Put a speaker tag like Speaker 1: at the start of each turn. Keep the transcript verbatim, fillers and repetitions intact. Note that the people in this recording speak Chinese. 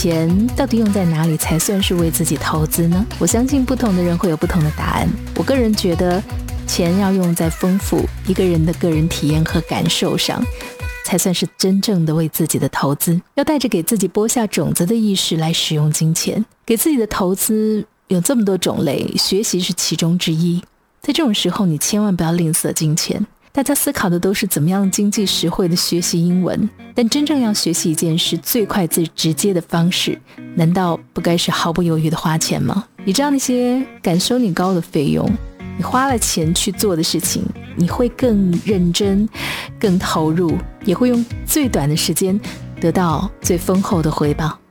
Speaker 1: 钱到底用在哪里才算是为自己投资呢？我相信不同的人会有不同的答案。我个人觉得钱要用在丰富一个人的个人体验和感受上，才算是真正的为自己的投资。要带着给自己播下种子的意识来使用金钱。给自己的投资有这么多种类，学习是其中之一。在这种时候你千万不要吝啬金钱。大家思考的都是怎么样经济实惠的学习英文，但真正要学习一件事最快最直接的方式，难道不该是毫不犹豫的花钱吗？你知道那些敢收你高的费用，你花了钱去做的事情，你会更认真更投入，也会用最短的时间得到最丰厚的回报。